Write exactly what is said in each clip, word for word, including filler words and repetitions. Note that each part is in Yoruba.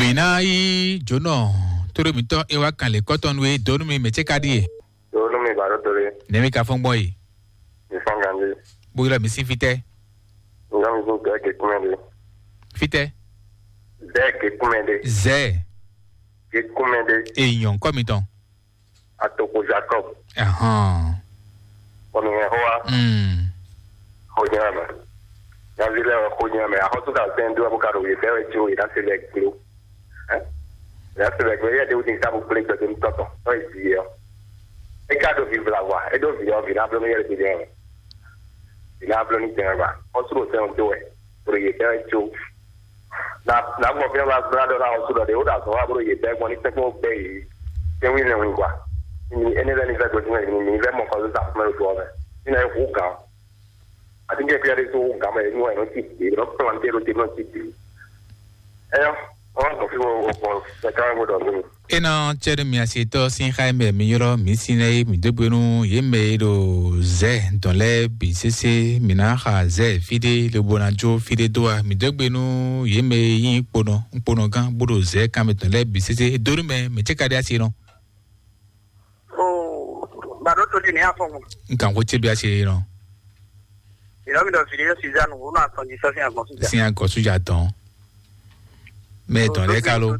Mina i jono toro mi to ewa kan le cotton we donu mi me chekadi. Donu mi baro tore. Nemi ka fon boy. Mi fangande. Bugila mi si fite. Ngam zo ke ke kumende. Fite. Ze ke kumende. Ze. Ke kumende. Eyon komi ton. Atoko Jacob. Aha. Oni hoa. Mm. Honyama. Ya vile honyama ya hotu ka sendo abukaro ye fewe chu ida select clue. Eh? Ya select we ya de utin sabu play de mtoto. So is here. E kado vivre la voix. E do vivre vivre ablo me yele bien. Il a ablo ni tenga. Hotu ro se on doe. Pro ye fewe chu. Na na mo fe la brado la hotu de oda so abro ye be kwani se ko be. Tem wi ne wi kwa. Ni ene la ni va go ni ni va mo ko za ma ro so ba. Ni na hu ga. I think if you are so gamma, you know, I don't think you don't want to do not think you. Eh, on the floor of the car would have Ena chere mi asito sin Jaime mi yoro mi sine mi debunu yeme do ze dans les bcc minaha ze fide le bonajo fide doa mi debunu yeme yin pono pono gan bodo ze kam dans les bcc dorume me chekade asiro. Oh, baroto ni afo. Nkan ko chebi asiro. Il a mis dans vidéo Suzanne on a entendu ça c'est un consultant. C'est un consultant. Mais dans les calos.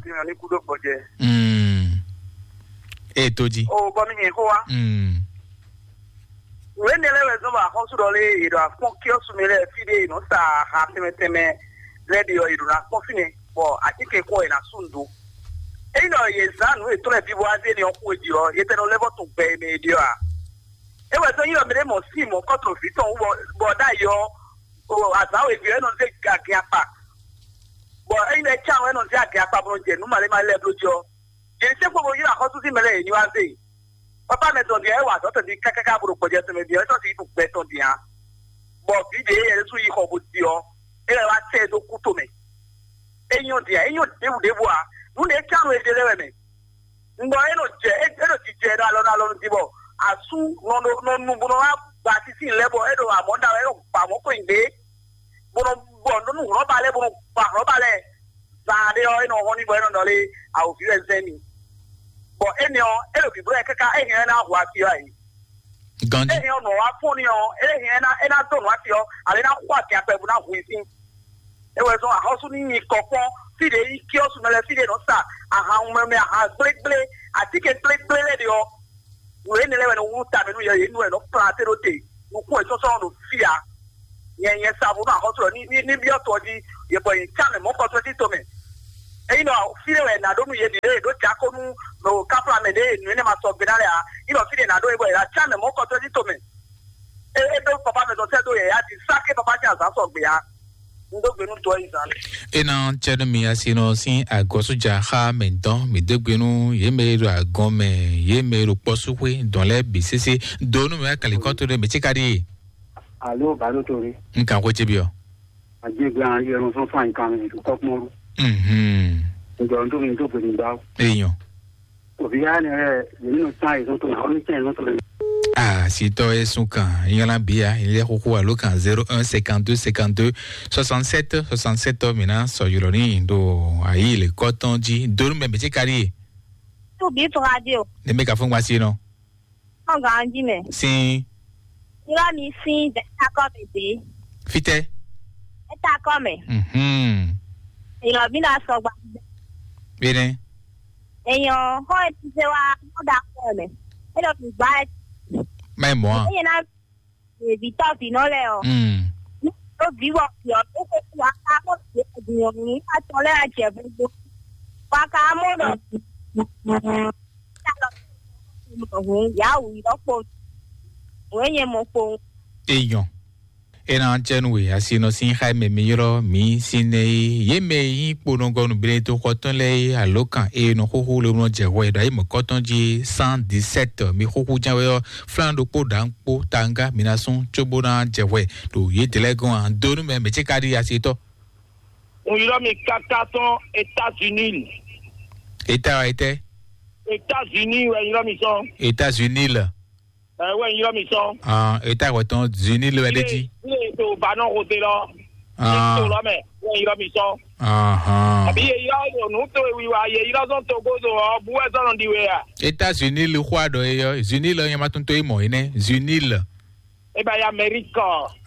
Hmm. Et Toji. Oh, bon ni quoi? Hmm. When the level of a hospital il a font qui sur les filles non ça a fait mais radio il a confiné bon a dit que quoi il a sundu. Et non il ça nous est très vivant et on peut dire il était dans le level to pay mais Dieu. E wa so yo mere mo si mo koto fi ton bo da yo o asawe bi e no se gage apa bo e ne cha we no se gage apa bro je nu mare ma le bro jo je se ko bo yo akosu si mere ni wa se papa me to di e wa so to di kakaka bro ko je se me di e so si bu pe to di a bo bi de e su yi ko bo di o e le wa se do ku to me e yo di e yo de bu de bu a nu ne cha we de le me ngo e no je e no ti je da lo na lo ti bo asu no no no no bono ba ti si lebo edo amonda edo pa mo ko inde bono bono no ro ba le bono pa ro ba le za de o no honi bo no le a o fi ezeni bo enio edo bi bro kaka ehia na ho ati ai Gandhi ehia no wa foni o ehia na ena to no ati o ale na kwa ti apebu na ho isi e we so a hosu ni kokon fi de iki o su mele fi de no sa aha umeme aha bleble ati ke bleble le de o we ne lewe no wuta me no ye no no plate rote no ko so so no fia yen yen sabu na hoto ni ni bi oto di ye boy chane mo ko to ti to me e no fire we na do no ye di do cha ko nu no kapla me de ni ne ma so binare a you know fire na do e boy la chane mo ko to ti to me e e do papa me do se do ye ya ti sake papa cha za so gbe ya ndo gbe nu to izan ena chere mi asino sin agosu ja ha menton mi degbenu yeme ro agome yeme ro posuwe dans les bcc donu me akali koto de me chekadi. Allo barotori. Nkan ko chebio. Aje gba an yero so fan kan ni ko mo. Mhm. Ndo ndo mi ndo pe ni ba. Eyan. Obi ya ni e ni no sai so to ni chen so to. Ah, si toi est son camp, il y a la bia, il y a beaucoup à l'autre zéro un cinquante-deux cinquante-deux soixante-sept soixante-sept maintenant sur Yoloni do aïe le coton dit deux mais petit carré. Tout bien pour radio. Les mecs à fond voici non. On grandit mais. Si. Il a mis si d'accord bébé. Fite. Et d'accord mais. Mhm. Il a bien à so ba. Bien. Et on ko ti se wa d'accord mais. Et donc ba Mais moi. il y en a des top inoleo. Hmm. Ó bí wọ kí ọ tó kó wá ká mọ̀ sí ènìyàn ní àtọ́lẹ́ àjẹ̀bùdó. Wá ká mọ̀ lọ sí ọ̀hún ìyáwó ìlọ́pọ̀ òun yẹn mọ̀ pọ̀. Eyan. Ena chenwe asino sin Jaime mi yoro mi sine yeme yin polongo nu bele to koton le alokan e no hoho le no jewe da imo koton ji cent dix-sept mi hoho janwe flando po danpo tanga minason chobona jewe do ye delegon an donu me me chekadi asito. On yoro mi kakaton États-Unis. État été États-Unis ouais yoro mi son. États-Unis là. Euh, ouais, il y a mis ça. Ah, État États-Unis le dit. Il est au banon côté là. Ah. Il est là mais ouais, il a mis ça. Aha. Abi ye yo no to wi wa ye ira so to go so bu e so no di we ya. États-Unis le kwa do yo, Unis le yama tonto imo ine, Unis. E ba ya America.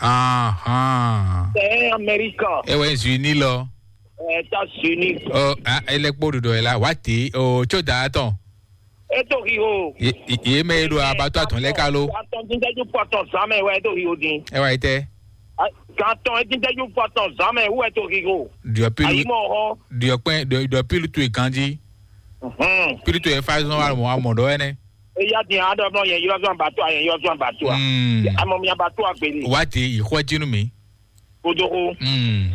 Aha. C'est America. E we Unis lo. États-Unis. Oh, ah, ele kpodu do la wati, oh, choda aton. E to ri o. Ye me do abato aton le kalo. Aton din ju poton sa me we to ri o din. E wa ite. Quand on dit que vous poton sa me où est to ri o. Du apil. Ayi mo ho. Du apil du du apil tu e kanji. Mhm. Pili tu e faz no wa mo amodo ene. E ya din ado no ye yo so bato ye yo so bato. Mm. Amo mi bato agbeli. Wati ikhwajinu mi. Odoro. Mm.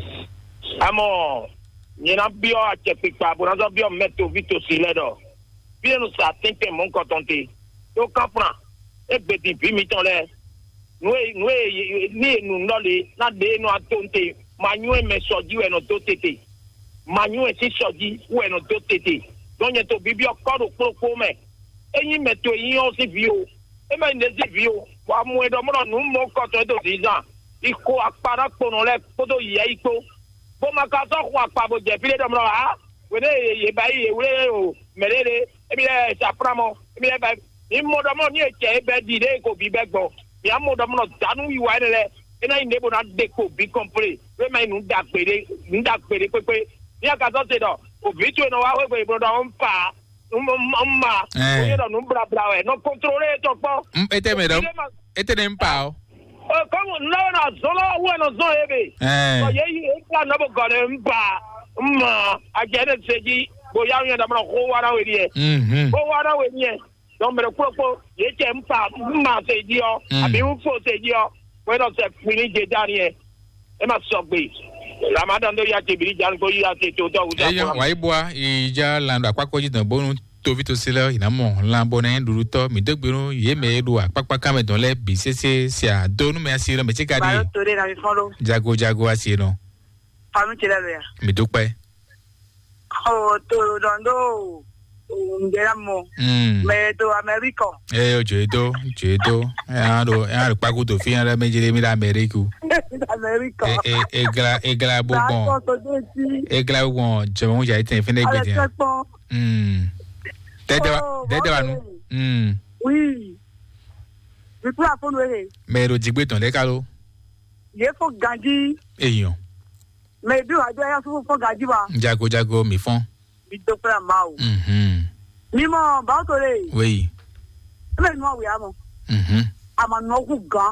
Amo ni na bio a chepipa bo na so bio meto vito siledo. Bien nous ça tente mon cotonté. To comprend. E beti bi mi ton le. Nous nous ni nous no le na de no atonte. Manyu e me soji we no to tete. Manyu e si soji we no to tete. Don ye to bibio kodo koko me. Eyin meto yin o si bio. E me ne si bio. Wa mu e do mo no mo koton to dizan. Iko apara pono le kodo ye iko. Bo maka so kwa pa bo je pile do mo ha. We ne ye ba ye we o merere. E bi e sa pramo. E bi e ba ni mo do mo ni e che e be di de ko bi be gbo. Mi amo do mo no danu yi wa le. E na inde bo na de ko bi complete. We mai nu da pere, nu da pere pepe. Ni aka so se do. O bi tu no wa we we bro do on pa. Umma. O ye do nu bra bra we no contrôler to po. Ete me do. Ete nem pao. Oh, como no no solo bueno so ebe. Eh. So ye ye ka no bo gole mpa. Umma, a jere seji bo ya yen da mo ko wara we die. Mhm. Ko wara we nie. Don me ko ko ye che mpa mma seji o, abi un fo seji o. We do se fini je dari e. E ma so gbe. Ramadan do ya te biri jan ko ya te to to uja. Eya wa ibwa ija lando apako jitan bonu to vito sile inamo lambo na nduru to mi dogberu ye me do apapa kame don le bi sese si a donu me asiro me chika Bayo di tore na mi follow. jago jago asiro Panu chile lo ya. mi dupe Oh, to dondo. Ngeramo. mm Me to America. eh o jedo jedo e ro e ro pagu to fi ara mejere mi da America America. e e e gra e gra bogbon e gra bogbon jewon ja iten fi negbe dia mm dede wa dede wa nu mm Oui. Je peux apprendre le. me ro jigbe ton le kalo Ye fo ganji. eyan Me bi wa do ya fo fo ganji wa. jago jago mi fon Bi do pe ma o. mhm Ni mo ba to le. oui Me no we amo. mhm Ama no ku gan.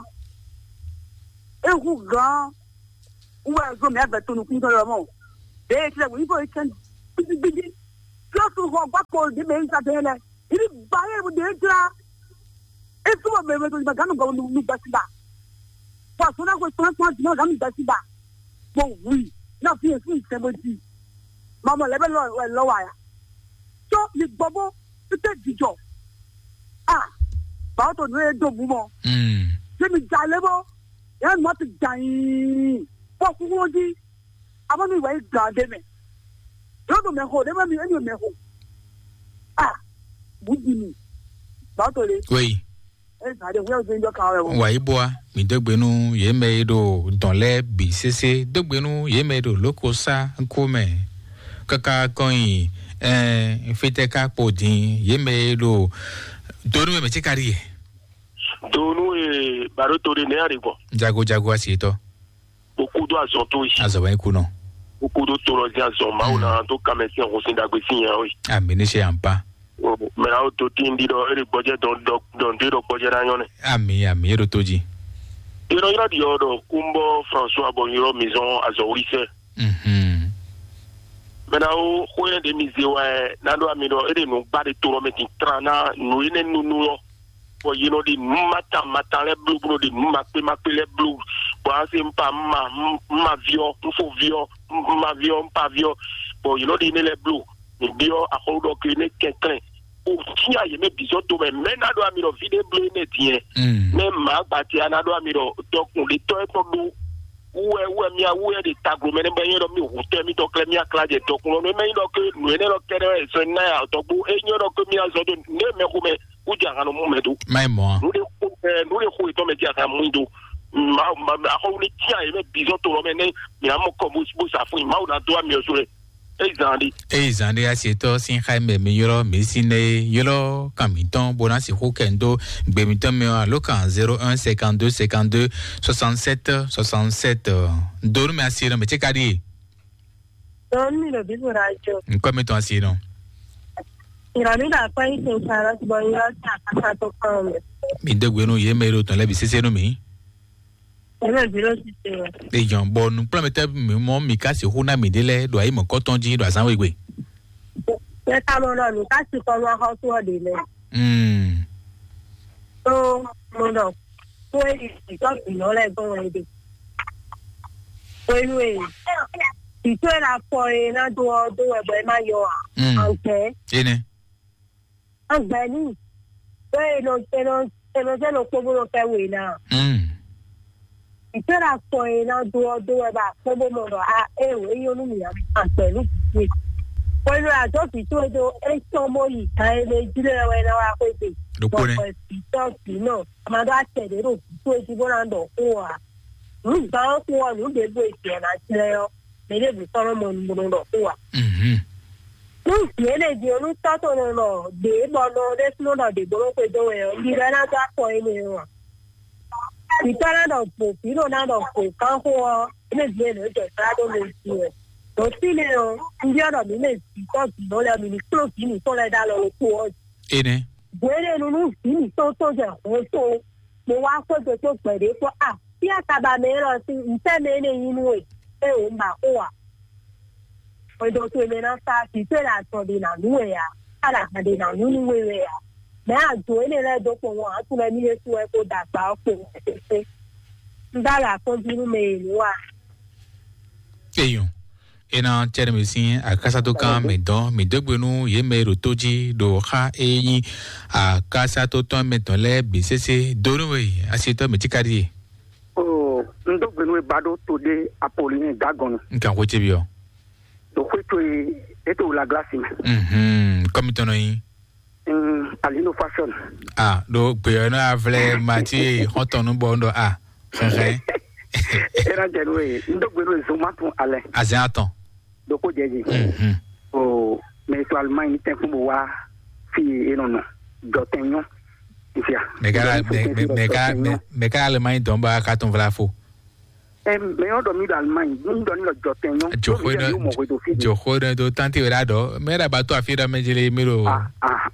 E ku gan. Uwa zo me ave to nu kun to lo mo. De ti le wo ibo ikan. Bigi. Just ho gba ko de me nsa de le. Ini ba ye bu de tra. E tu mo me me to ba gan go nu nu ba si ba. Pa so na ko so so di no ga mi ba si ba. Mo wi. Na fi e fi se mo di. Mama lebe lo lo wa ya. So ni bobo te dijo. Ah. Ba to no e do mu mo. mm Se mi ja lebo. Ya mo ti jan. Po ku wo di. Aba mi wa ga de me. Yo do me ho, de me mi eni me ho. Ah. Budi ni. Ba to le. oui E ga de wo do ndo ka we wo. wa ibwa mi dogbenu ye me do don le bi sese dogbenu ye me do lokosa nkome kaka koyin eh fete ka podin ye me do donu me chika ri Donu e baro to de ne ari ko. jago jago asito Beaucoup do azo to ici. azawa ikuno Beaucoup do to lo dia zo ma una to kamesi on sin da gbe sin yan o. amini se ampa Me na o to tin di do ere gboje don don di do gboje ra yan ne. ami ami ero toji Iro iro di odo Kumbo François Boniro maison azo wise. mhm Me na o khoye de mizewa na do ami do ere no ba de to ro me tin trana no ine nu nu lo. For you know the mata mata le blue blue the mape mape le blue. Pour assez mpa ma ma vio, mfo vio, ma vio mpa vio. Pour you know the le blue. Ni bio a hodo que ne quelqu'un. O tia ye me biso to me na do amiro vide blue ne tie. mm Me ma bati ana do amiro donc le to e to do. Uwe uwe mi a uwe de tagro me ne ben yo mi o te mi to kle mi a klaje to ko me me do ke no ne lo kere so na ya to bu e nyo do ke mi a zo do ne me ko me uja ngano mo me do. mai mo Nous les nous les coups et toi mais qui a mundo ma ma ho ni tia e bizo to me ne mi amo ko mo bo sa fu ma una do mi osure e zandi e zandi asieto sin Jaime me yoro mi sine yoro kamiton bona si ho kendo gbemiton me alokan zéro un cinquante-deux cinquante-deux soixante-sept soixante-sept donu me asiro me chekadi donu lo bizo rajo nko me ton asiro irani da pa ise sara bo ira ta ka to kan mi degwenu ye me ro ton lebi sese no mi ebe biro sise e jan bonu promete mi mo mi ka si huna mi dele do ayi mo koton ji do asan wegbe e ka mo lo mi ka si ko mo ho so de le mm so mo no ko e ti ko ti no le go e de we ti to la po e na do do e be ma yo a okay ene agbani we no te no te no te no ko mo fe we na mm ìtẹ́ra pọ̀ iná dúọ́dún ẹ̀bà pọ́nbọ́mọ̀rọ̀ a ẹ̀wọ̀ èyí olómìnira àpẹ̀lú ìpè. pẹ̀lú àjọpì tó do ẹ̀sán ọmọ yìí ká ẹ̀lẹ́ ìdílé ẹ̀wọ̀ ẹ̀nà wa pèsè. lọ́pọ̀ ìtọ́sí náà àmàdó àtẹ̀lé rò tó etí bọ́lá ń dọ̀ fún wa. nígbà wọn fún wọn nígbà ègbò èsì ẹ̀nà àtìlẹ́ ọ lẹ́lẹ́bù sọ́rọ́ mọ̀ nígbà ń dọ̀ fún wa. ní ìsìlẹ̀ di olùtọ́tò náà dé bọ́ọ̀nù lẹ́sìnọ́dọ̀ dègbòrò pé dọ́wọ́ ẹ̀ ìrẹ́ náà tó àpọ̀ ilé wọn. ìtọ́lá náà pò pínlò náà náà pò kán fún ọ ilé ìgbé ló jẹ ìtọ́lá lè ti rẹ̀. lọ sí ilé o ndí ọ̀nà mi lè ti tọ́jú lọ́lẹ́ mi ní kílòsì ní tó lẹ́dá lọ kó ọ. ene ìwéré nínú ìsìnì tó tó jẹ fún tó mo wá kóso tó pẹ̀lú fún à bí àtàbà mi rán sí ìfẹ́ mi ní inú ẹ̀ ẹ̀ ò ń bà kó wa. ọjọ́ tó mi náà sá sí tó là sọ dènà níwèé ya kálà kan dènà níwèé ya. mẹ́ àjò ilé rẹ̀ dọ́pọ̀ wọn àtúnlẹ̀ nílé fún ẹ kó dàgbà ọ̀pọ̀ ẹ̀ṣẹ̀ ń dára fún bínú mẹ́rin wá. eyon ena chere me sin akasa to kan me don me dogbenu ye me ro toji do ha eyin akasa to ton me ton le bi sese doruwe asito me tikari oh ndogbenu e bado to de Apolline Dagon nkan ko che bio to ko to e to la glace mhm comme ton yin mm alino fashion ah do pe na avle mati hoton bo ndo ah hehe era jewe ndogbenu e zomatu ale azaton doko jeji mhm oh mais to Allemagne te ko wa fi enono dotenyo ifia mega mega mega Allemagne don ba ka ton vla fo eh mais on do mi Allemagne ni do ni lo dotenyo jo khodo jo khodo do tanti ora do mera ba to afira mejele miro ah ah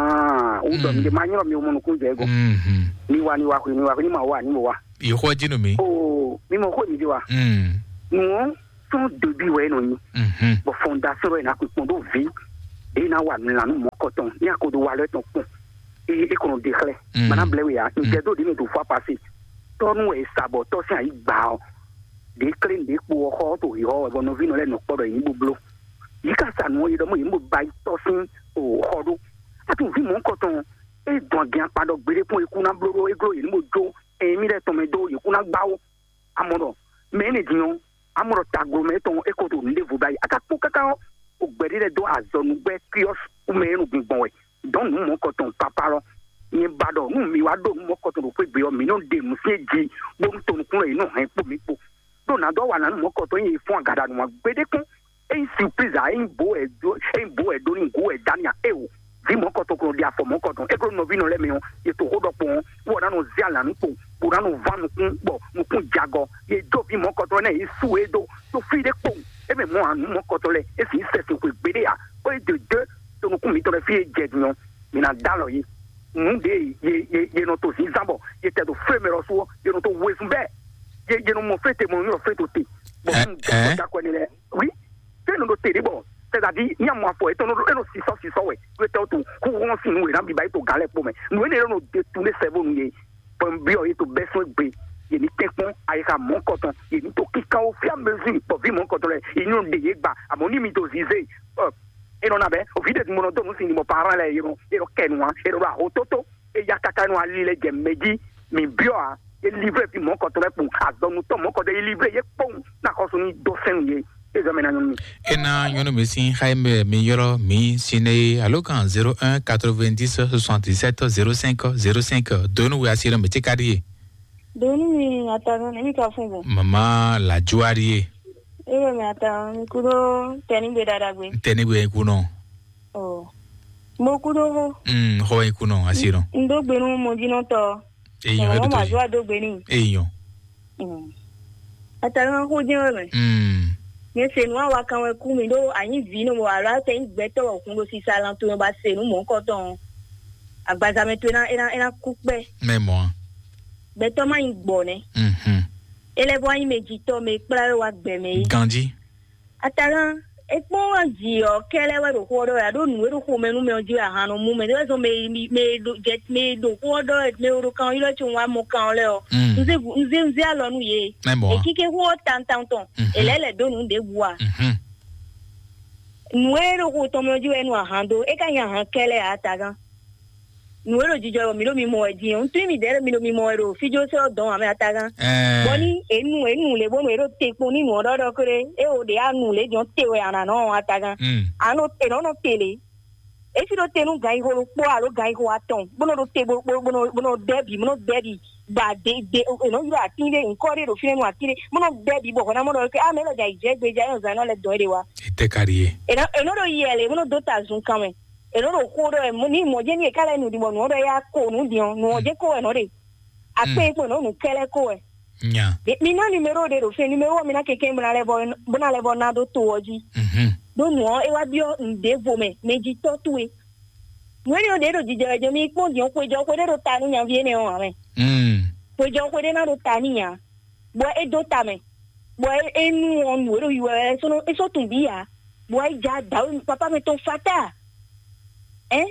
aha o do mi ma nyo mi o mo ku jego mhm ni wa ni wa ku ni wa ku ni ma wa ni mo wa i ho jinu mi oh mi mo ko ni di wa mhm no son début ouais non mhm bo fondation ouais na ku kondo vi e na wa ni la no mo koton ni akodo wa le ton kun e e kono de kle mana blewe ya nke do di ni do fois passé tonu e sabo to si ai gba o de clean de po ho to i ho bo no vino le no podo yin bublo yi ka sa no yi do mo yin mo bai to sin o ho do atu vi mo koton e don gan pado gbere pon iku na bloro e gro yin mo jo e mi le to me do iku na gba o amodo me ni dion amoro tagro me ton e ko to nde vu bai aka po kaka o gbere le do azonu gbe kios o me nu gbon we don nu mo koton paparo ni bado nu mi wa do mo koton ro pe gbe o mi no de mu se ji bo mu to kun re inu han po mi po do na do wa na mo koton yin fun agada nu gbede kun e surprise a in bo e do e bo e do ni go e dania e o vi mo koton ko dia fo mo koton e ko no vi no le mi o e to hold up on wo na no zia la nu po wo na no va nu kun bo nu kun jago e do vi mo koton na e su e do to fi de po e me mo anu mo koton le e si se se ko gbede a o e de de to nu kun mi to le fi e je dion mi na dalo yi mu de ye ye ye no to si zambo ye te do femero so ye no to we fun be ye ye no mo fete mo no fete te bo eh ta ko ni le oui te no do te de bo c'est à dire nya mo afo e to no e no si so si so we we te to ku won si nu we na bi ba to gale po me no e no de tu le sebo nu ye pon bi o ye to beso gbe ye ni tekun ayika mo koton ye ni to kika o fi amezi po vi mo koton le inu de ye gba amoni mi to zize e non abe o vide di monodo no sini mo parale iro iro kenwa iro ra ototo e ya kaka no alile gemeji mi bio a e livre fi mo ko to le pun azonu to mo ko de livre ye pon na ko so ni do sen ye e zo mena nyomi ena yono me sin Jaime mi yoro mi sine alokan zéro un quatre-vingt-dix soixante-dix-sept zéro cinq zéro cinq donu we asira me tikari Doni mi atara ni mi ka fun bo. Mama la juarie. Ewe mi atara mi kudo teni be dada gbe. Teni gbe kuno. Oh. Mo kudo ho. Mm, ho e kuno asiro. Ndo gbe nu mo jino to. Eyan e do to. Ma jo do gbe ni. Eyan. Mm. Atara ko je me. Mm. Ye se nu wa kan we ku mi do ayin vi no mo ara te ngbe to okun lo si salan to ba se nu mo ko ton. Agbaza me to na ina ina ku pe. Memo. Be to ma yin gbo ne. Mhm. Ele bo yin meji to me pra wa gbe me. Gandhi. Atara e pon wa ji o kele we ro ko do ya do nu ro ko me nu me o ji aha no mu me do so me me do get me do ko do me ro kan ilo ti wa mo kan le o. Nze nze nze alo nu ye. E kike ho tan tan ton. Ele le do nu de bua. Mhm. Nuero ko to me o ji we nu aha do e ka yan han kele atara. Nuero jijo mi lo mi mo e di on tu mi dere mi lo mi mo ero fijo se odon ame atagan boni enu enu le bo mo ero te po ni mo dodo kere e o de anu le jon te we ana no atagan anu te no no tele e fi do te nu gai ho po aro gai ho aton bono do te bo bono bono debi bono debi ba de de no yu ati le nkore do fi nu ati le bono debi bo na mo do ke a me lo ja ije gbe ja yo za no le do ere wa ite karie e no e no do yele bono do ta zun kan me ero ro ko do e ni mo je ni kala nu di mo no do ya ko nu di no je ko e no de a pe ko no nu kele ko e nya mi na numero de ro fe numero mi na keke mo na le bo bo na le bo na do to oji mhm do no e wa bi o nde vo me meji to tu e mo ni o de ro jije je mi ko di o ko jo ko de ro ta ni yan vie ne o ame mm ko jo ko de na ro ta ni yan bo e do ta me bo e nu on ro yu e so no e so tun bi ya bo e ja da papa me to fata eh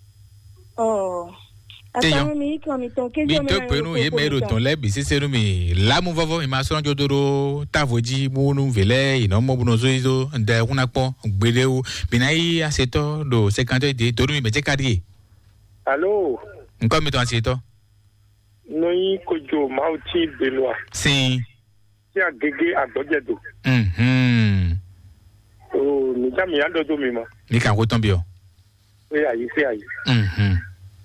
oh Teyan mi to pe nu ye mero ton le bi sesenu mi lamu vovo mi ma so jodoro tavoji mu nu vele ina mo bunu so izo nda kuna po gbede o binai aseto do cinquante de toru mi beje kadie allo nko mi to aseto no yi kojo mauti belwa sin ti agege agbojedo mhm o mi jami ando do mi ma ni kan ko ton bi o e ayi se ayi mhm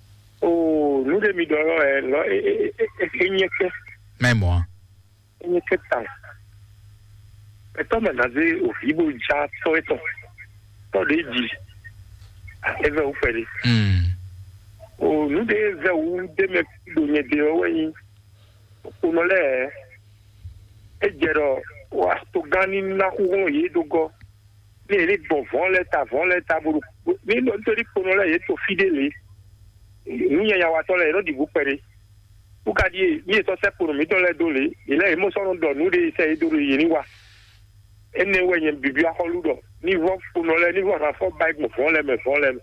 oh nous de mi do e lo e enyeke memo enyeke tan eto me na ze o fibo ja so eto to de ji eve o fere mhm oh nous de ze u de me do nye de o yin o no le e jero wa to gani na ku won ye do go ni le bon von le ta von le ta buru ni no tori ko no le ye to fidele nous y a wa to le ro di bu pere bu ka di mi to se pour mi to le do le ile mo so no do nu de se do ye ni wa ene we yen bibi a holu do ni vo ko no le ni vo ra fo bike mo fo le me fo le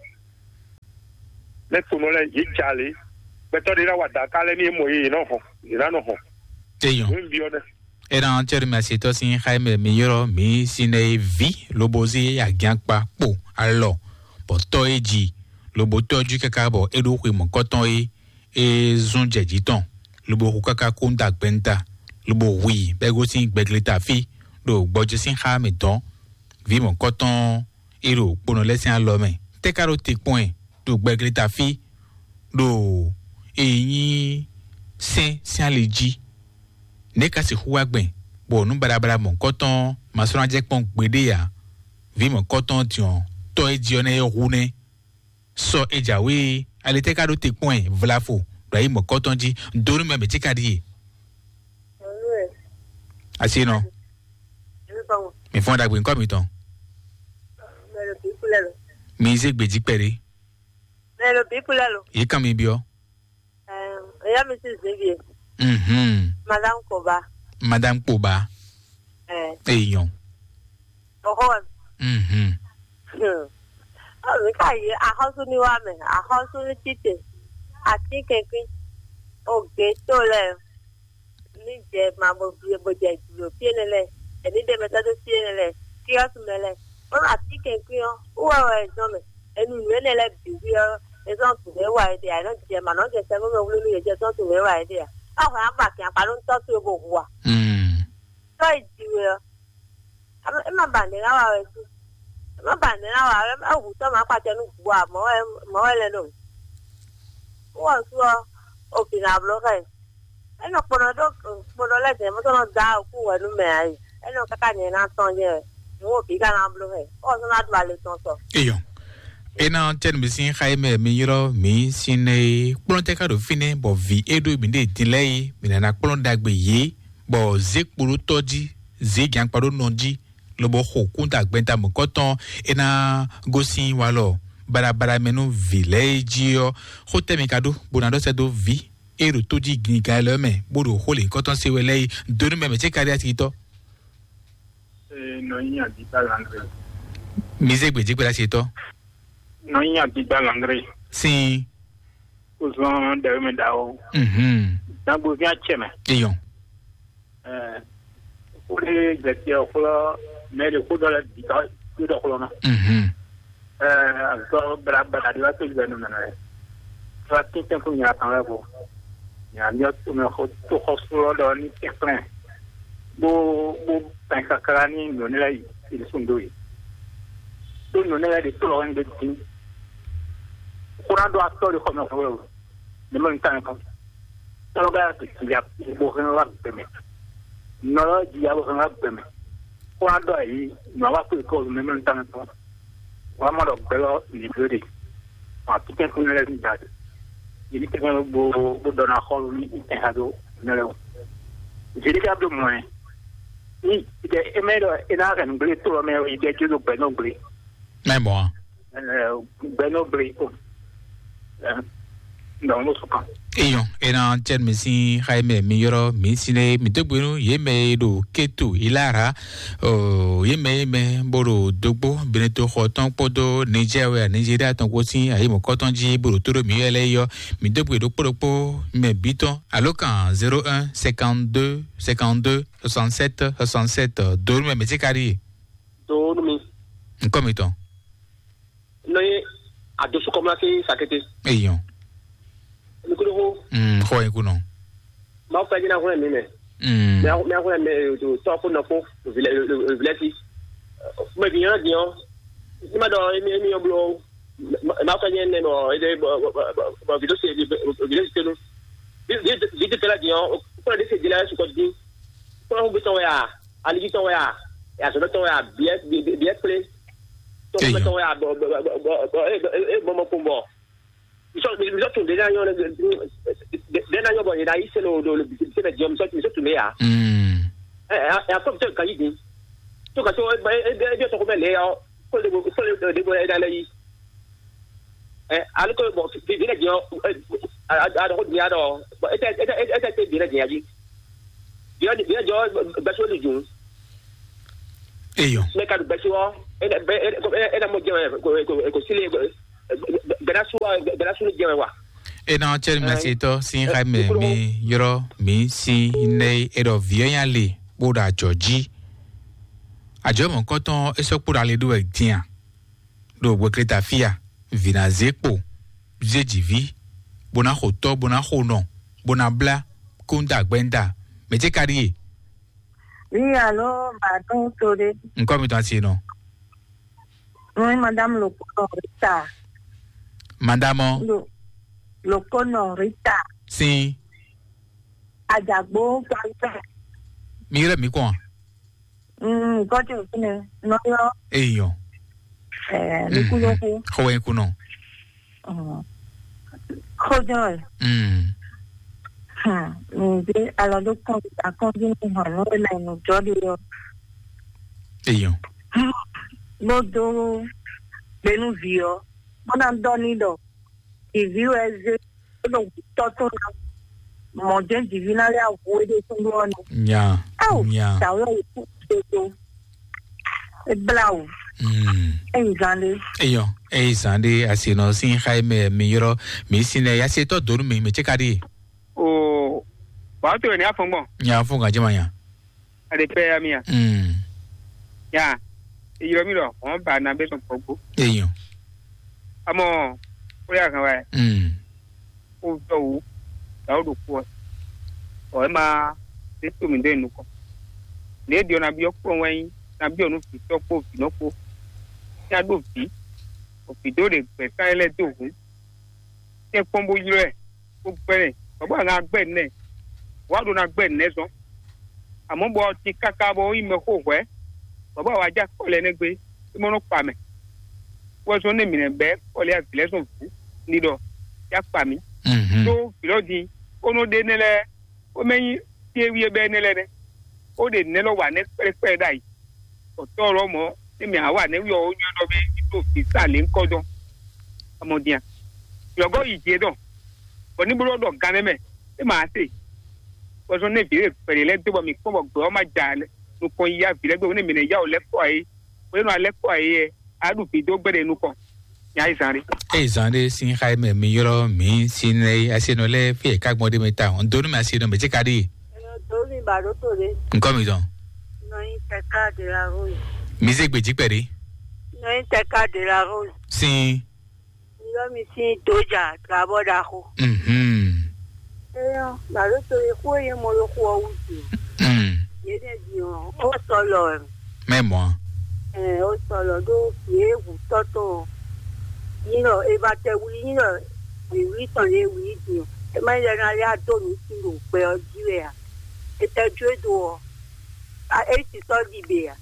le ko no le ye jale be to de la wa da ka le ni mo ye no ho ira no ho Teyan bi o de era entier merci to sin Jaime Miyoro mi sine vi lobozi agianpa po allo boto eji lobo toju kaka bo edo ku mo koton e e zun jeji ton lobo ku kaka ko nda gbenta lobo wi bego sin gbegleta fi do gboje sin Jaime ton vi mo koton ero pono lesin allo me te karo te point do gbegleta fi do eyin sin sin aleji ne ka se huwa gben bo nu barabara mo koton masona je pon gbede ya vi mo koton tion to e di ona e rune so ejawe ale te ka do te point vlafo do yi mo koton ji donu me ti ka di asi no mi fon da gbe nko mi ton mi se gbeji pere Hello people hello yi kan mi bi o eh ya Missus Xavier mhm Madame Koba Madame Koba eh eyan oho mhm ah mi ka ye ahosu ni wa me ahosu ni tite ati kenkin oge to le ni je ma mo bi bo je ju pienele eni de meta do pienele ki o tu mele o ati kenkin o wa wa ezo me enu ni ele le bi wi o ezo tu me wa ide I don't je ma no je se mo mo lu ni je so tu me wa ide ah ha ba ki apa lo nto tu bo wa mhm so ijiwe e ma ba ni ra wa we tu ma ba ni ra wa e hu to ma pa te nu wa mo mo ele no wo so o fi na bloke eno pono do pono le de mo no da ku wa nu me ai eno kaka ni na ton je mo bi ka na blo he o so na dwa le ton so eyo ena chen mi sin khaime mi yoro mi sine plon te ka do fine bo vi edo mi de delay mi na plon dagbe ye bo ze kpuru toji ze gyan paro nonji lobo ho kunta gbenta mo koton ena gosin walo bara bara menu village yo hotel mi kado bonado se do vi ero toji ginga le me bodo hole koton se wele donu me me che kari atito eh no nya di balandre mi ze gbe je gbe la se to no nya di balandre si uzon de me dawo mhm na bo via cheme eyon eh ore gbe o ko me de ko do la di ka do ko na mhm eh so bra bra di wa to gbe no na re so ti te ko nya tan la bo nya mi o to me ko to ko so do ni te plan bo bo tan ka kara ni no ne la il sun do yi do no ne la de to lo nge tin ko ra do actor ko no ko ne mo tan ko to ga ti ya bo ko la be me no ji ya bo ko la be me ko ra do yi no wa ko ko ne mo tan ko wa ma do be lo ni be a ti ke ko ne la ni da ni te ko bo bo do na ko ni te ha do ne le je di ka do mo ni de emero ina kan ble to me i de judo be no ble mai mo eh be no ble ko no no so ka eyon ena chen mi sin khaime mi yoro mi sine mi dogbenu ye me do ketu ilara o ye me me boro dogbo beneto khoton podo nigeria nigeria ton ko sin ayi mo koton ji boro toro mi ele yo mi dogbe do podopo me biton alokan zéro un cinquante-deux cinquante-deux soixante-sept soixante-sept do me metikari do mi nkomito no ye adosu komasi sakete eyon nikulo mm ho ekuno ma fa jina ko mi me mm me me ko me do to ko no ko village me bi yan dion ni ma do mi mi oblo ma fa yen no ide bo video se video se no video tela dion ko de se dila su ko di ko ho bi to ya ali bi to ya ya so to ya bs bs play to ko to ya bo bo e mo mo kumbo so mi so de na yo de na yo bo ida ise lo lo se be jom so mi so to me ya mm eh ya ko to ka yi din to ka to ba e de to ko me le yo ko de ko de de bo ida le yi eh al ko bo de de jo a a do ni ado e te e te e te de de ji yo de jo ba so le ju eyon me ka ba so e e mo je ko ko sile ena chen mi sito sin khaime mi yoro mi si ne ero vieya le boda joji ajo mo koton eso pura le do egtian do gbe kreta fia vina zepo zejivi bona hoto bona hono bona bla kunda gbenda meje kariye oui allo pardon tore nko mi tan si no oui madame Loconorita madame Loconorita si ajagbo kanta mi re mi ko mm ko ti fune no yo eyon eh ni ku yo ku ho en kuno mm ko jo mm ha ni de ala do ko a ko ni ho no la no jodi yo eyon mo do benu vio mona donido iviu eze do toto mo je divinale awu de tundu oni nya nya tawo to e blau mm e zande eyon e zande asino sin khaime mi yoro mi sine ya se to donu mi me chekari o ba to ni afon bon nya fun ga jema ya ade pe ya mi ya mm ya iyo mi ro won ba na be so pogo eyon amo o ya kan wa mm o do da o ko o ma se to mi de nu ko le di ona bi o ko wen na bi onu fi to ko fi no ko ya do fi o fi do de pe ka ele to hu e pombo yire o pere baba na gbe ne wa do na gbe nezo amo bo ti kaka bo ime ko we baba wa ja ko le ne gbe mo no pa me wo so ne mi ne be ko le affiliation fu ni do ya pa mi mhm so pilodi ono de ne le o meyin ti wi be ne le ne o de ne lo wa ne pe pe dai o to ro mo mi awa ne wi o yan do bi to fi sale nko do amodia yogo ije do ko ni buro do gan me e ma se o so ne bi pe le de bo mi ko bo gbo ma jale nu ko ya bi le gbo ne mi ne ya o le ko ai o no ale ko ai e adu fi do gbere nu ko ya isare e zande sin Jaime mi yoro mi sine asino le fi ka gbode meta on do ni ma sino me ti kadi do ni ba do to le nko mi don no inteka de la rue mi se gbeji pere no inteka de la rue sin yo mi si doja traboda ko mhm eh ba do to le ko ye mo lo ko wu ti mhm ye de di o o so lo memo eh o so lo do ye wu toto you know e ba te wi you know we we ton le wi di e ma ya na ya do mi ti ro pe o ji we a e te ju do a e ti so di be a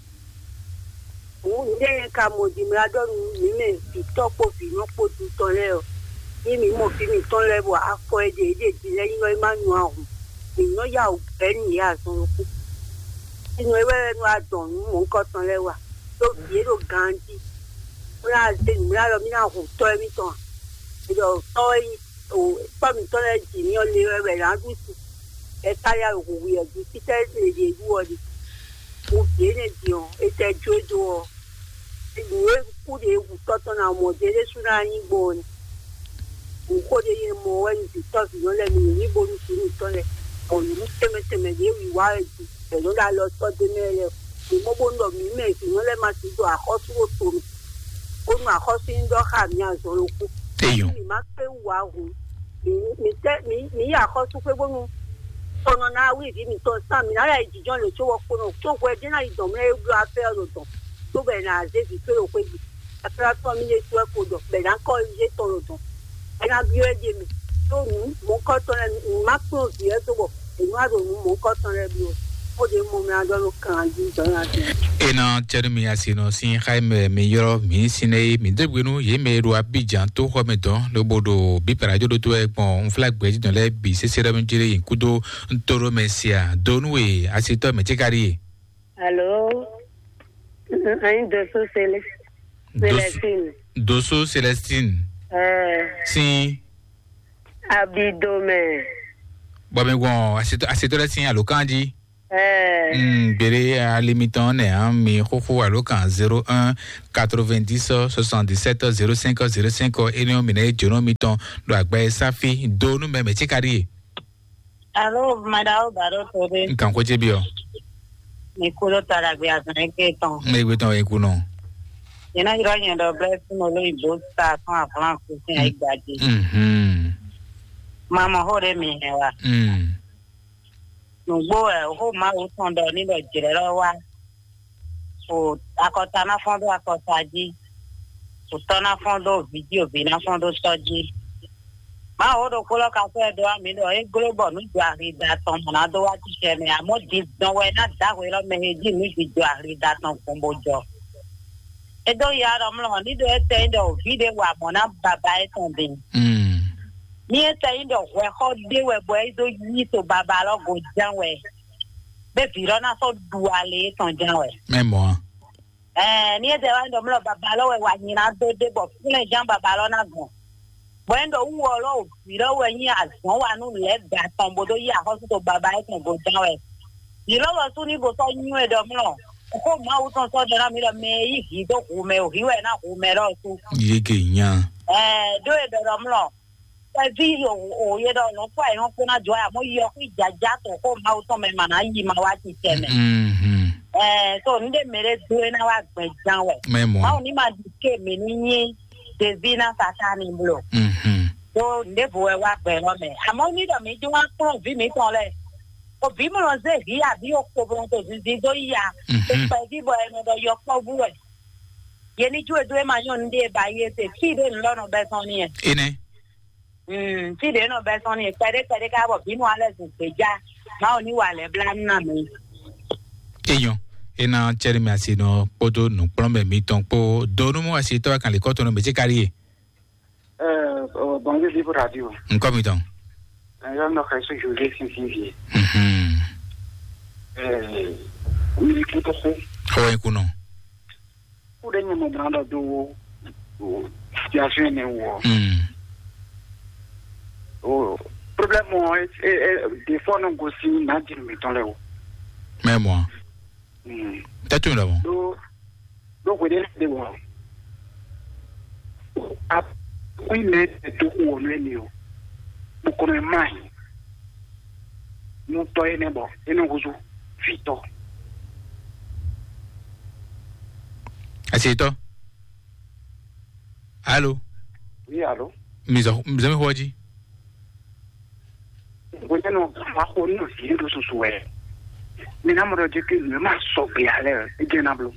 o nde ka mo di mi ado mi me fi to po fi no po tu ton le o ni mi mo fi mi ton le bo a fo e de de di le you know ma nu ahun mi no ya o pe ni ya so ku inu e we nu adon mo nko ton le wa to bi e do ganji ra de mi ra lo mi na ho to mi ton e do to yi o pa mi to le ji ni o le re ra du si e ta ya o wi e ju ti te de de ju o di mo bi ne di o e te jo do e ni e ku de wu to to na mo de le su na yin bo ni o ko de ye mo we ni to fi no le mi ni bo ni ni to le o ni teme teme de wi wa e ju e lo la lo to de me le ni mo bo ndo mi me fi no le ma ti do akosu o to mi onu akosi ndo ha mi azoroku eyo mi ma pe wa hu mi te mi mi akosu pe gbonu tono na wi ri mi to sa mi ara ijijon le to wo kono to ko e na idon me eglu afe lo don to be na ze fi pe o pe bi afra to mi le to e ko do be na ko je to lo don e na bi e je mi to nu mo ko to mi ma ko bi e to bo e ma do nu mo ko to re bi o o de mo mi adoro kan ju to na ti ena chermi asino sin Jaime mi yoro mi sine mi degbenu ye me ru Abidjan to ho medon lo bodo bi parajo do to egbon un flag gbeji don le bi sesere mi jire inkudo ntoro mesia donwe asito me chekari allo ain doso sele Celestine doso Celestine eh sin abidome bo me gon asito asito le sin alokanji eh mm bere a limiton ne am mi khokho alokan zéro un quatre-vingt-dix soixante-dix-sept zéro cinq zéro cinq eno mi ne jono miton do agba safi donu me me chekari allo madao baro tore nkan ko je bi o ni kulo taragbe asan ke ton me gbe ton e ku no ina iro yen do bless mo lo ibo sta ton afran ku sin ai gbaje mhm mama hore mi he wa mm nugbo e ho ma o ton do ni lo jire lo wa o akota na fondo akota ji o ton na fondo video bi na fondo soji ma o do kolo ka fe do ami do e global nu ju ari da ton na do wa ti se me amo di don we na da we lo meheji nu ju ari da ton kumbojo e do ya ro mlo ni do e te do video wa mo na baba e ton bin mm ni e te ndo we ho de we boy do yi to baba lo go jan we be biro na so duale ton jan we memo eh ni e te wa ndo mlo baba lo we wa yin na do de bo fun jan baba lo na gun wendo wo lo biro we yin azon wa nu le ga ton bodo yi aho to baba e ton go jan we ni lo lo tu ni go so yin e do mlo ko ma u ton so de na mi lo me yi do ku me o hi we na ku me lo tu yege yan eh do e do mlo vi o ye do no fa e won na jo ya mo yo ki jaja to ko ma o to me mana yi ma wa ti teme mhm eh so nde mere do na wa gbe jan we memo ma o ni ma di ke me ni yin de vina satani blo mhm so nde bo e wa gbe lo me amo ni do mi ju wa ton vi mi ton le o bi mo lo ze hi abi o ko bo to di do ya e pa di bo e no do yo ko bu we ye ni ju e do e ma yon nde ba ye te fi de lo no be ton ni e ene mm ti de no be son ni pere pere ka bo binu ale sun peja Now ni wale blam na me. Eyon ena chere mi asino poto no plombe mi ton po donu mo asito kan le koto no meje kari. Euh bonjour libre radio. Nko mi ton. Euh no kai so jule sin sin vi. Mhm. Euh oui tout à fait. Ho kuno. Pour les moments dans do situation ne wo. Mhm. Oh problème est des fois non go si na di mi ton le wo. Mais moi. Mhm. Tatu là bon. Do do ko de de wo. Ah oui mais to ko no ni o. Mo ko no mai. No to ene bo, ene guzu fito. Asito. Allô? Oui, allô? Mizo, mzame hoji. Bueno, no, bajo no siendo su suelo. Mi namoro de que me más sobre ale, e de nablo.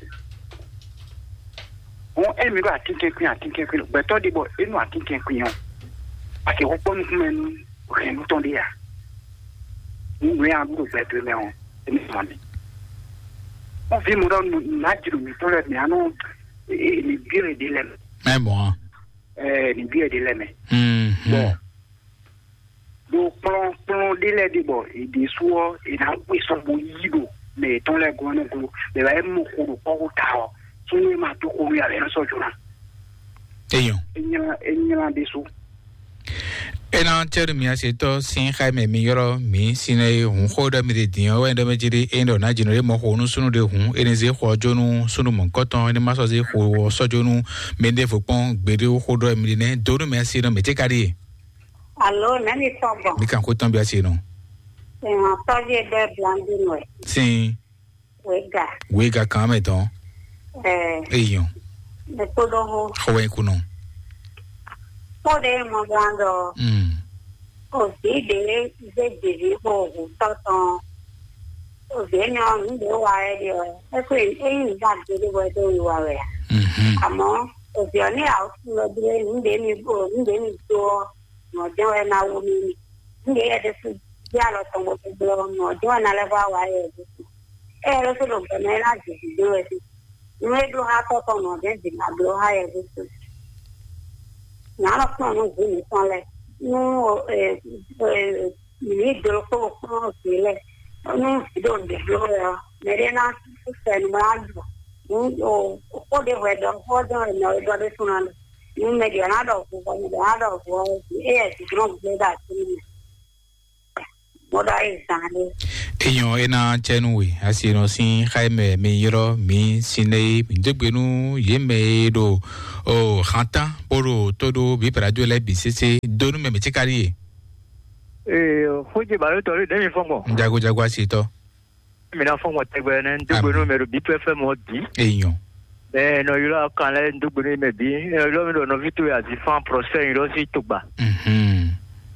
On e mi ba tinke kun atinke kun, be to di bo, e no atinke kun yo. Ake wo pon men, o ke no ton dia. Ni we am do be to me on, e mi mani. On vi mo don na jiru mi to le mi ano e ni bire de lem. Mais moi. Eh, ni bire de lem. Mhm. Bon. Do plan plan délai de bon et des soirs et dans où ils sont bouillis mais ton les gros gros mais là mo ko ko ta so ni ma to ko ya le so jona Eyon. enya enya de so Ena chere mi asito sin jaime mi yoro mi sine hun khoda mi de dio endo me jiri endo na jinore mo honu sunu de hun ene ze kho jonu sunu mon koton ene maso ze kho so jonu mende fopon gbere khodo mi ne doru mi asino me te kari. Allo, nani tobo. Mi kan ko tan bi asino. C'est un projet de Blandino. Sin Wega. wega kan me ton. Eh, Eyon. de todo ho. Ho en kuno. Pode mo blando. Mm. O si de de de ho ho toto. O de no ni de wa e de. E ko e da de de wa de wa we. Mhm. Amo, o si oni out no de ni de ni bo ni de ni do. No de wa na wo mi. Ni de de su ya lo tomo de blo no de na le wa wa e. E lo so lo me la de de we. No e do ha toto no de de na blo ha e de. Nada no no ni sale. No eh eh ni de lo ko ko sile. No do de blo ya. Merena se mando. No o de we do o do no do de sunano. No me dio nada o ko me nada o ko e si no de da. Moda e sale. Eyon ena chenwe asino sin jaime mi yoro mi sine mi degbenu yeme do o khanta poro todo bi radio le bi sese donu me me te kari. Eh, hoje baro to de mi fongo. Jago jago asito. Mi na fongo tegbe na degbenu me bi P F M odi. Eyon. Eh no yura kan le degbenu me bi. Eh lo mi do no vitu ya di fan procès iro si tugba. Mhm.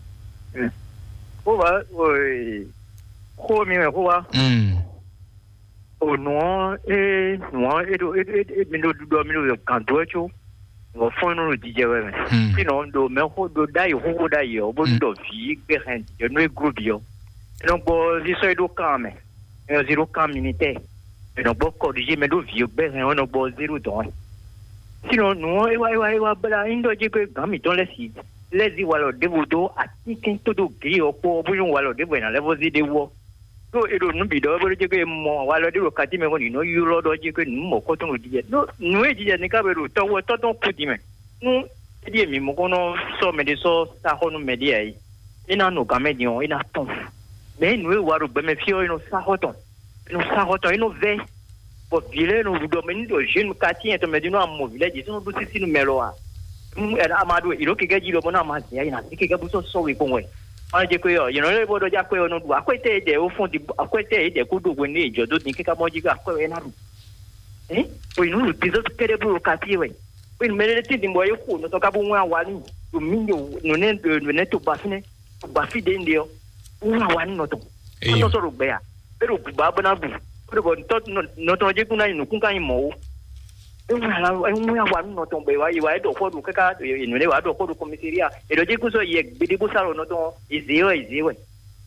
O ba oi. Ko mi me ko wa. Mm. O no e no e do e e mi do do mi do kan do cho. Wo fon no di je we. Sino do me ho do dai ho dai o bo do fi ke hen je no e group yo. Non bo si so do kan me. E zero kan minute. E no bo ko di je me do vi be hen no bo zero don. Sino no e wa e wa e wa bra indo je ko gami don le si. Lezi walo debudo atiki todo gri o po bujun walo debo na level zi dewo. So edo nubi do bo je ko mo walo de kati me ngoni no euro do je ko mo ko to di je. No no e di je ni ka be ro to wo to to ku di me. No e di mi mo ko no so me de so sa ho no me di ai. Ina no ga me di on ina ton. Me no e waro be me fio ino sa ho ton. Ino sa ho ton ino ve. Po vile no do me ni do je no kati en to me di no am mo village so do si si no melo a. Era amado ilo ke gaji lo bona ma ya ina ke ga buso so we ponwe ma je ko yo you know le bodo ja ko no du akwete de o fun di akwete de ku du we ni jo do ni ke ka mo ji ga ko e na ru eh o inu ti zo ke de bu ka ti we we me le ti di mo yo ku no to ka bu nwa wa ni du mi yo no ne no ne to ba fine ba fi de ndio nwa wa ni no to no so ru be ya pero ku ba bona bu ko bo to no to je ku na ni ku ka ni mo Una una wa no to be wa i wa do ko du ka ni le wa do ko du comisaria e do je ku so ye bidi bu saro no to izio izio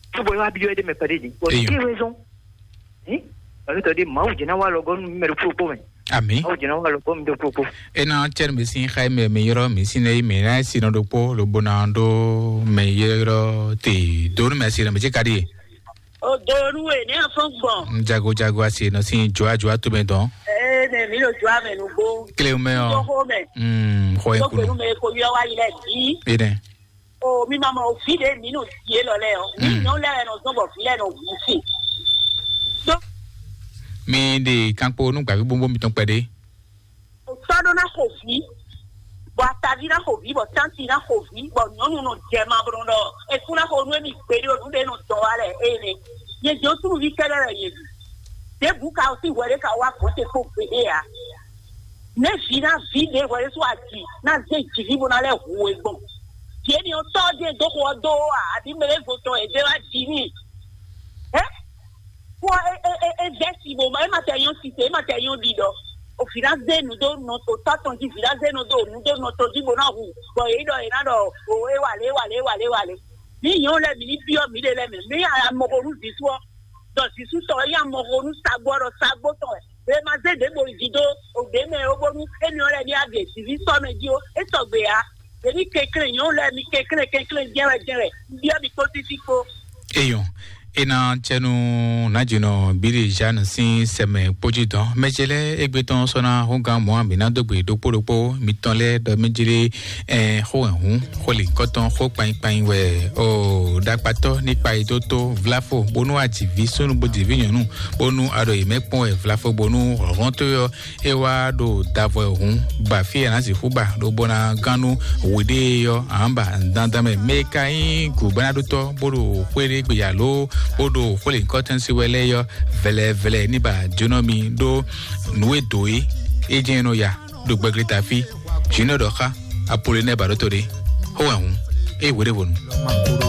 tu vois pas bien de me parler dit pour quelle raison hein alors tu dis mau jina wa logon me propos mais ami mau jina wa logon me propos e na cher me sin khai me me yoro me sin ei me na sin do po lo bonando me yoro ti do me sin me chikari o do nu e ne afon gbon jago jago asi no sin joa joa to me don eh ne mi lo joa me nu go cleo me o mm ho e ku me ko yo wa ile di eden o mi mama o fi de mi no tie lo le o mi no le no so bo fi le no fi mi de campo nu gba gbogbo mi ton pede o todo na ko fi bo atavi na ko vi bo tanti na ko vi bo no no je ma bro no e kuna ko nu mi pede o nu de no to ale e ne ye jo tu vi kele re ye de buka o si were ka wa ko te ko pede ya ne fi na vi de were so ati na ze ti vi bo na le hu egbon je ni o to de do ko do a di mele foto e de wa di ni eh pour investir bon mais matériaux cité matériaux dido au final de nous do notre temps dit final de nous do nous do notre dit bon ou bon il do il do o e wale wale wale wale ni yon le mi bio mi le me mi a mo ko dit so donc si sous to ya mo ko nu sagboro sagboto e ma ze de bo dido o de me o bo nu e ni o le ni age si vi so me di o e so gbe ya e ni kekere yon le mi kekere kekere jere jere bio bi positifo eyon ena chenu najino biri jan sin seme pojidon mejele egbeton sona honga mo amina dogbe doporopo mitonle do mejire eh ho ehun ho le koton ho pain pain we o dapato nipa itoto vlafo bonu ajivi sonu bodivi yanu bonu ado imepon e vlafo bonu ronto ewa do davo ehun ba fi na si fuba do bona ganu wede yo amba dandame mekai ku banado to bodo kwere gbeyalo odo kole cotton si wele yo vele vele ni ba jonomi do nuwe doyi ejeno ya do gbegreta fi jino doka apole ne barotore ho ehun e were wonu